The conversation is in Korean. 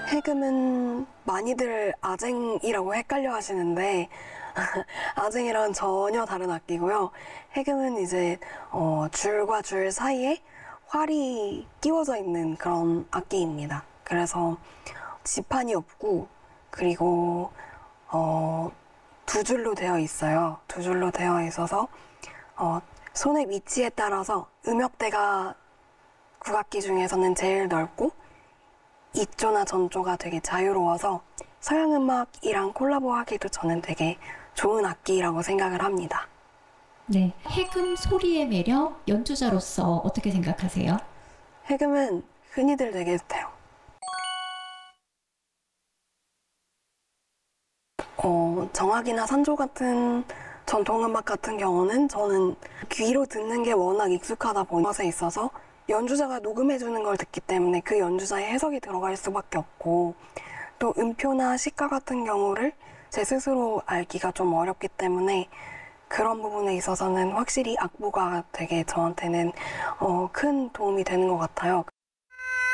해금은 많이들 아쟁이라고 헷갈려 하시는데 아쟁이랑 전혀 다른 악기고요. 해금은 이제 줄과 줄 사이에 활이 끼워져 있는 그런 악기입니다. 그래서 지판이 없고 그리고 두 줄로 되어 있어요. 두 줄로 되어 있어서 손의 위치에 따라서 음역대가 국악기 중에서는 제일 넓고 이조나 전조가 되게 자유로워서 서양 음악이랑 콜라보하기도 저는 되게 좋은 악기라고 생각을 합니다. 네, 해금 소리의 매력 연주자로서 어떻게 생각하세요? 해금은 흔히들 되게 돼요. 정악이나 산조 같은 전통음악 같은 경우는 저는 귀로 듣는 게 워낙 익숙하다 보니 것에 있어서 연주자가 녹음해주는 걸 듣기 때문에 그 연주자의 해석이 들어갈 수밖에 없고 또 음표나 시가 같은 경우를 제 스스로 알기가 좀 어렵기 때문에 그런 부분에 있어서는 확실히 악보가 되게 저한테는 큰 도움이 되는 것 같아요.